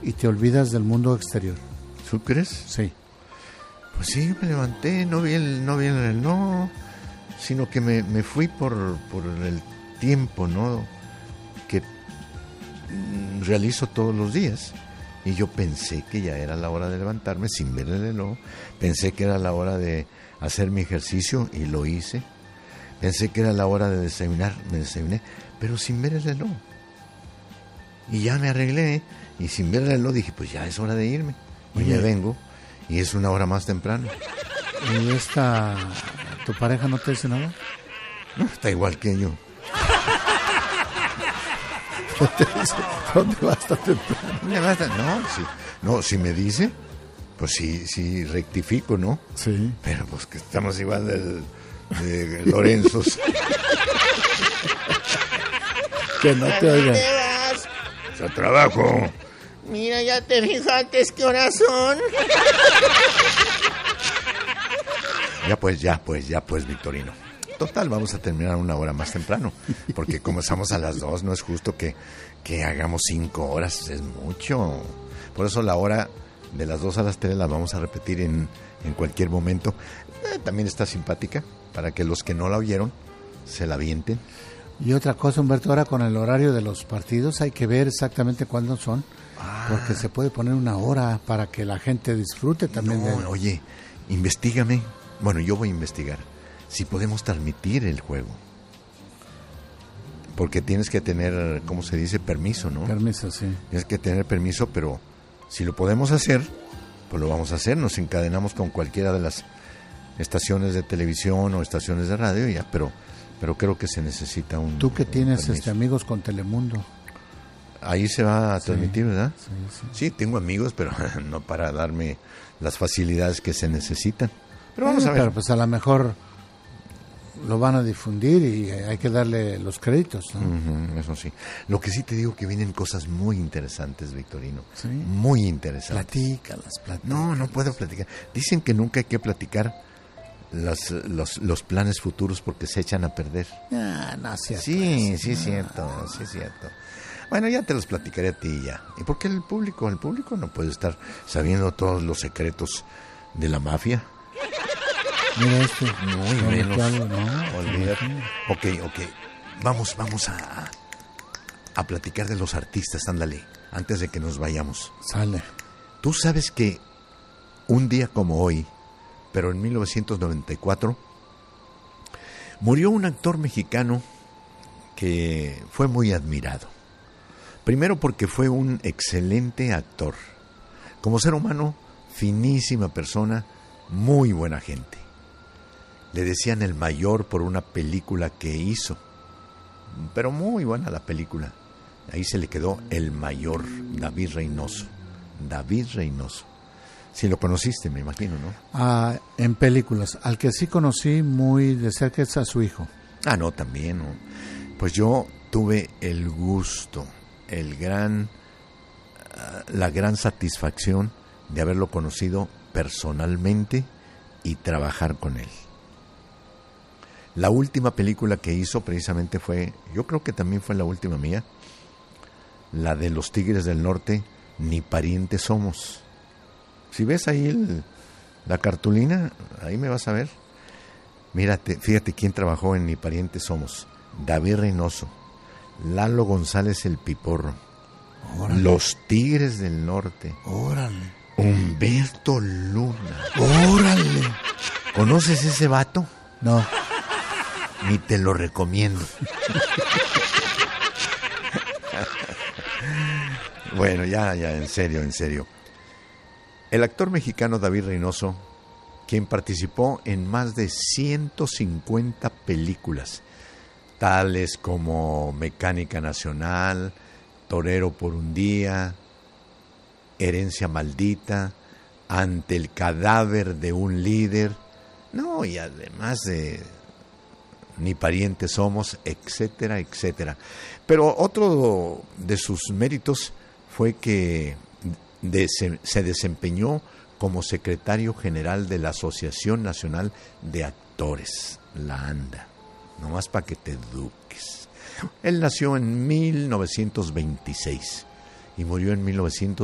y te olvidas del mundo exterior. ¿Tú crees? Sí. Pues sí, me levanté, no vi el reloj, sino que me fui por el tiempo, ¿no?, que realizo todos los días. Y yo pensé que ya era la hora de levantarme sin ver el reloj. Pensé que era la hora de hacer mi ejercicio y lo hice. Pensé que era la hora de desayunar, me desayuné, pero sin ver el reloj. Y ya me arreglé y sin ver el reloj dije, pues ya es hora de irme. Y me vengo y es una hora más temprano. ¿Y tu pareja no te dice nada? No, está igual que yo. ¿Dónde vas tan temprano? No, si me dice, pues sí rectifico, ¿no? Sí. Pero pues que estamos igual de Lorenzos. Que no te oigan. ¿Dónde vas? A trabajo. Mira, ya te fijaste qué horas son. Ya pues, Victorino. Total, vamos a terminar una hora más temprano, porque como estamos a las 2, no es justo que hagamos 5 horas, es mucho. Por eso la hora de las 2 a las 3 la vamos a repetir en cualquier momento. También está simpática, para que los que no la oyeron se la avienten. Y otra cosa, Humberto, ahora con el horario de los partidos hay que ver exactamente cuándo son, porque se puede poner una hora para que la gente disfrute también. Oye, investígame. Bueno, yo voy a investigar si podemos transmitir el juego. Porque tienes que tener, ¿cómo se dice? Permiso, ¿no? Permiso, sí. Tienes que tener permiso, pero si lo podemos hacer, pues lo vamos a hacer. Nos encadenamos con cualquiera de las estaciones de televisión o estaciones de radio, ya, pero creo que se necesita un... Tú que tienes amigos con Telemundo. Ahí se va a transmitir, ¿verdad? Sí. Sí, tengo amigos, pero no para darme las facilidades que se necesitan. Pero vamos a ver. Pero pues a lo mejor lo van a difundir y hay que darle los créditos, ¿no? Eso sí. Lo que sí te digo que vienen cosas muy interesantes, Victorino. ¿Sí? Muy interesantes. Platícalas. No puedo platicar. Dicen que nunca hay que platicar los planes futuros porque se echan a perder. No es cierto. Sí, es cierto. Bueno, ya te los platicaré a ti ya. ¿Y por qué el público no puede estar sabiendo todos los secretos de la mafia? Mira Muy menos. ¿no? Olvídate. Ok. Vamos a platicar de los artistas, ándale, antes de que nos vayamos. Sale. Tú sabes que un día como hoy, pero en 1994, murió un actor mexicano que fue muy admirado. Primero porque fue un excelente actor. Como ser humano, finísima persona, muy buena gente. Le decían el mayor por una película que hizo. Pero muy buena la película. Ahí se le quedó el mayor, David Reynoso. Sí lo conociste, me imagino, ¿no? En películas. Al que sí conocí muy de cerca es a su hijo. No, también, ¿no? Pues yo tuve el gusto, la gran satisfacción de haberlo conocido personalmente y trabajar con él. La última película que hizo precisamente fue, yo creo que también fue la última mía, la de Los Tigres del Norte, Ni parientes somos. Si ves ahí la cartulina, ahí me vas a ver. Fíjate quién trabajó en Ni parientes somos. David Reynoso, Lalo González el Piporro, órale. Los Tigres del Norte, órale. Humberto Luna, órale. ¿Conoces ese vato? No. Ni te lo recomiendo. Bueno, ya, en serio. El actor mexicano David Reynoso, quien participó en más de 150 películas, tales como Mecánica Nacional, Torero por un día, Herencia Maldita, Ante el cadáver de un líder, y además de Ni parientes somos, etcétera. Pero otro de sus méritos fue que se desempeñó como secretario general de la Asociación Nacional de Actores, la ANDA. Nomás para que te eduques. Él nació en 1926 y murió en 1900